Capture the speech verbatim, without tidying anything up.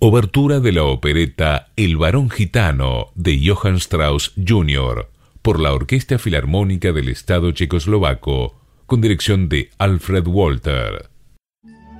Obertura de la opereta El varón gitano de Johann Strauss junior por la Orquesta Filarmónica del Estado Checoslovaco con dirección de Alfred Walter.